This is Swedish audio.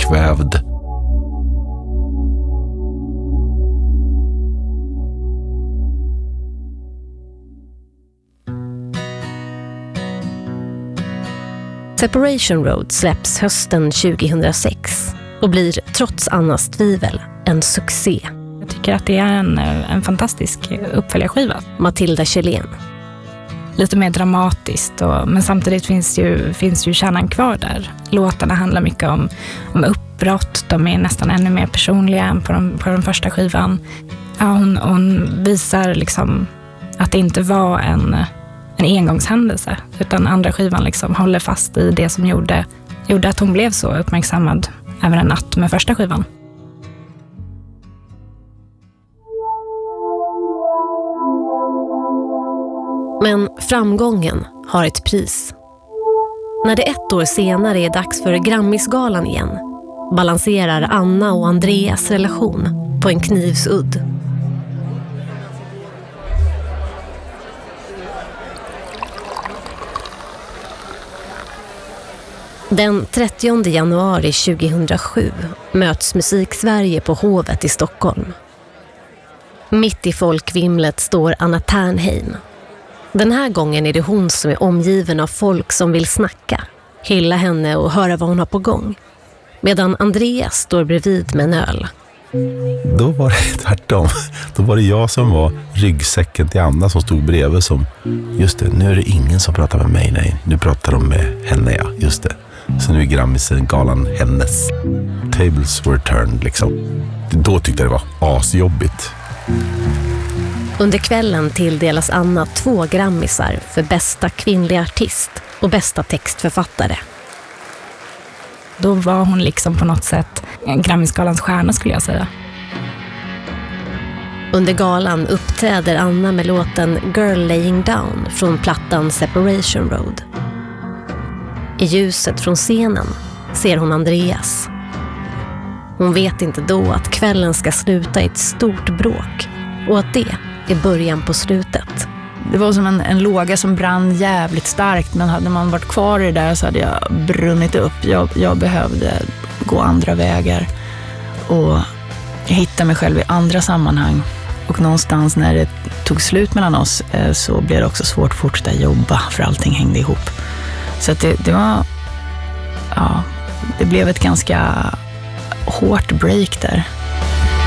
kvävd. Separation Road släpps hösten 2006 och blir trots Annas tvivel en succé. Jag tycker att det är en fantastisk uppföljarskiva. Matilda Kjellén. Lite mer dramatiskt, men samtidigt finns ju kärnan kvar där. Låtarna handlar mycket om uppbrott, de är nästan ännu mer personliga än på den första skivan. Ja, hon visar liksom att det inte var en engångshändelse, utan andra skivan liksom håller fast i det som gjorde att hon blev så uppmärksammad över en natt med första skivan. Men framgången har ett pris. När det 1 år senare är dags för Grammisgalan igen balanserar Anna och Andreas relation på en knivsudd. Den 30 januari 2007 möts Musik-Sverige på Hovet i Stockholm. Mitt i folkvimlet står Anna Ternheim. Den här gången är det hon som är omgiven av folk som vill snacka, hylla henne och höra vad hon har på gång. Medan Andreas står bredvid med en öl. Då var det tvärtom. Då var det jag som var ryggsäcken till Anna som stod bredvid som, just det, nu är det ingen som pratar med mig, nej. Nu pratar de med henne, ja, just det. Så nu är Grammisen-galan hennes. Tables were turned liksom. Då tyckte jag det var asjobbigt. Under kvällen tilldelas Anna 2 Grammisar för bästa kvinnliga artist och bästa textförfattare. Då var hon liksom på något sätt Grammisgalans stjärna, skulle jag säga. Under galan uppträder Anna med låten Girl Laying Down från plattan Separation Road. I ljuset från scenen ser hon Andreas. Hon vet inte då att kvällen ska sluta i ett stort bråk och att det är början på slutet. Det var som en låga som brann jävligt starkt, men hade man varit kvar i det där så hade jag brunnit upp. Jag behövde gå andra vägar och hitta mig själv i andra sammanhang. Och någonstans när det tog slut mellan oss så blev det också svårt att fortsätta jobba, för allting hängde ihop. Så att det var, ja, det blev ett ganska hårt break där.